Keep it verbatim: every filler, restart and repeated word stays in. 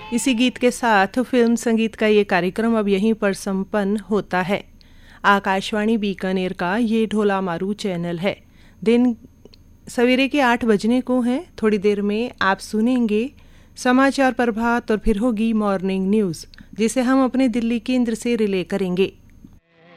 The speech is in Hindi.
इसी गीत के साथ फिल्म संगीत का ये कार्यक्रम अब यहीं पर संपन्न होता है। आकाशवाणी बीकानेर का ये ढोला मारू चैनल है। दिन सवेरे के आठ बजने को हैं। थोड़ी देर में आप सुनेंगे समाचार प्रभात और फिर होगी मॉर्निंग न्यूज़, जिसे हम अपने दिल्ली केंद्र से रिले करेंगे।